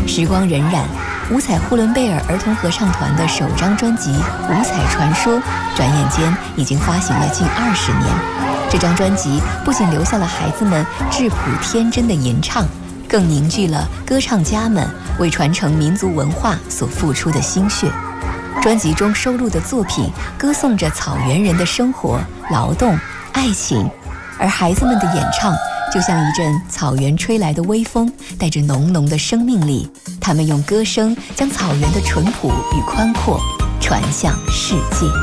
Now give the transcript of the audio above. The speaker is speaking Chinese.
时光荏苒，五彩呼伦贝尔儿童合唱团的首张专辑《五彩传说》转眼间已经发行了近20年。这张专辑不仅留下了孩子们质朴天真的吟唱，更凝聚了歌唱家们为传承民族文化所付出的心血。专辑中收录的作品歌颂着草原人的生活、劳动、爱情，而孩子们的演唱就像一阵草原吹来的微风，带着浓浓的生命力。他们用歌声将草原的淳朴与宽阔传向世界。